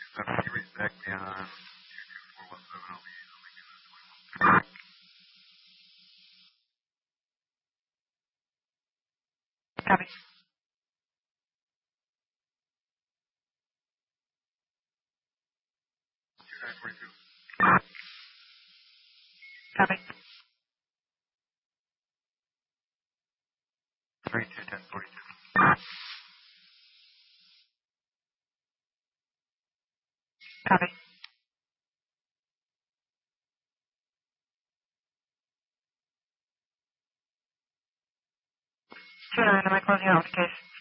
He reached back me on 417. Copy. Copy. 321042. Copy. Am I closing out the case?